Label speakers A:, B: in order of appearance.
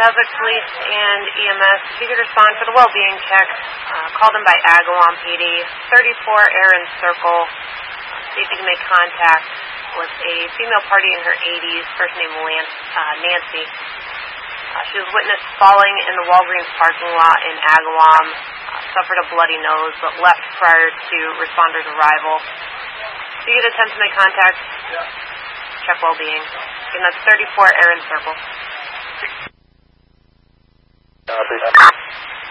A: Southwick Police and EMS, if you could respond for the well-being check, called in by Agawam PD, 34 Aaron Circle. See if you can make contact with a female party in her 80s, first name Nancy. She was witnessed falling in the Walgreens parking lot in Agawam, suffered a bloody nose, but left prior to responders' arrival. If you could attempt to make contact, check well-being. And that's 34 Aaron Circle.